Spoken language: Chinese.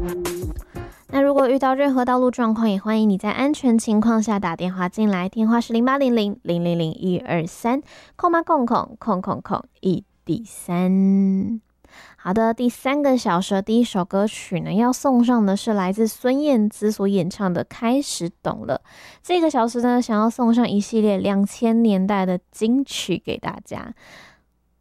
那如果遇到任何道路状况，也欢迎你在安全情况下打电话进来，电话是0800-000-123，空吗空空空空空1D3。好的，第3个小时的第一首歌曲呢，要送上的是来自孙燕姿所演唱的《开始懂了》。这个小时呢，想要送上一系列2000年代的金曲给大家。